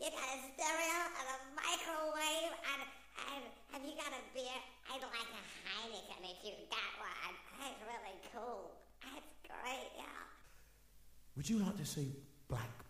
You got a stereo and a microwave and have you got a beer? I'd like a Heineken if you got one. That's really cool. That's great, yeah. Would you like to see Black